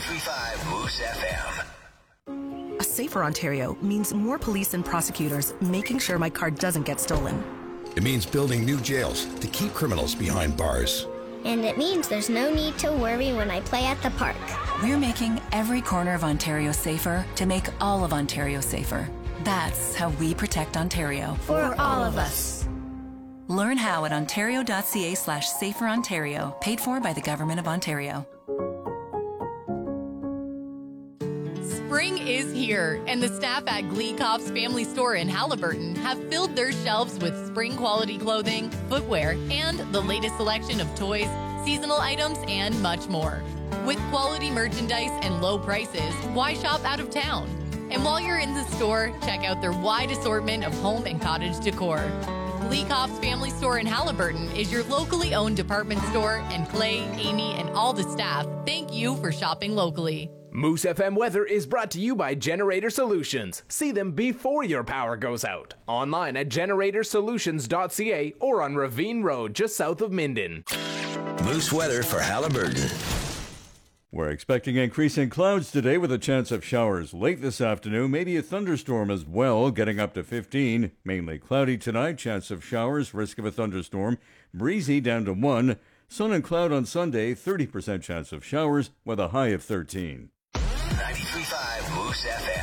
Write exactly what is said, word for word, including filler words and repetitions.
ninety-three point five Moose F M. A safer Ontario means more police and prosecutors making sure my car doesn't get stolen. It means building new jails to keep criminals behind bars. And it means there's no need to worry when I play at the park. We're making every corner of Ontario safer to make all of Ontario safer. That's how we protect Ontario. For all of us. Learn how at ontario.ca slash safer Ontario, paid for by the Government of Ontario. Spring is here, and the staff at Gleekopf's Family Store in Haliburton have filled their shelves with spring-quality clothing, footwear, and the latest selection of toys, seasonal items, and much more. With quality merchandise and low prices, why shop out of town? And while you're in the store, check out their wide assortment of home and cottage decor. Gleekopf's Family Store in Haliburton is your locally owned department store, and Clay, Amy, and all the staff thank you for shopping locally. Moose F M weather is brought to you by Generator Solutions. See them before your power goes out. Online at generator solutions dot c a or on Ravine Road just south of Minden. Moose weather for Haliburton. We're expecting increasing clouds today with a chance of showers late this afternoon, maybe a thunderstorm as well, getting up to fifteen. Mainly cloudy tonight, chance of showers, risk of a thunderstorm. Breezy down to one. Sun and cloud on Sunday, thirty percent chance of showers with a high of thirteen. ninety-three point five Moose F M.